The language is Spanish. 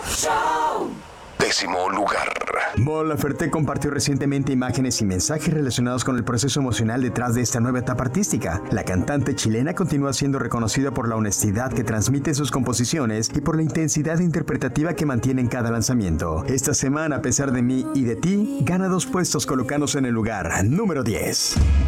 Décimo lugar. Mon Laferte compartió recientemente imágenes y mensajes relacionados con el proceso emocional detrás de esta nueva etapa artística. La cantante chilena continúa siendo reconocida por la honestidad que transmite en sus composiciones y por la intensidad interpretativa que mantiene en cada lanzamiento. Esta semana, A pesar de mí y de ti, gana 2 puestos colocándose en el lugar número 10.